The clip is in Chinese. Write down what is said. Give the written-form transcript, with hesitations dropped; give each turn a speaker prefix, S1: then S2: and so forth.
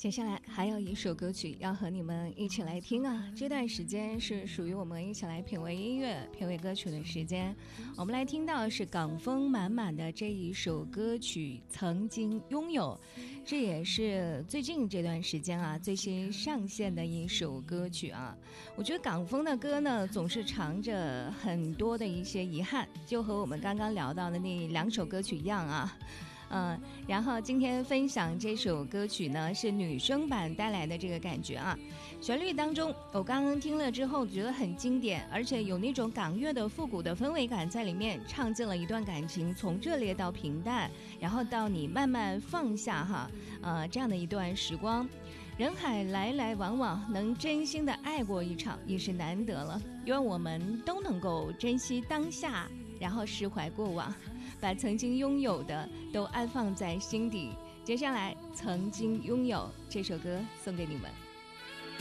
S1: 接下来还有一首歌曲要和你们一起来听啊！这段时间是属于我们一起来品味音乐、品味歌曲的时间。我们来听到是港风满满的这一首歌曲《曾经拥有》，这也是最近这段时间啊最新上线的一首歌曲啊。我觉得港风的歌呢，总是藏着很多的一些遗憾，就和我们刚刚聊到的那两首歌曲一样啊。然后今天分享这首歌曲呢，是女生版带来的这个感觉啊。旋律当中，我刚刚听了之后觉得很经典，而且有那种港乐的复古的氛围感在里面，唱进了一段感情，从热烈到平淡，然后到你慢慢放下哈，这样的一段时光。人海来来往往，能真心的爱过一场也是难得了。愿我们都能够珍惜当下，然后释怀过往，把曾经拥有的都安放在心底。接下来曾经拥有这首歌送给你们。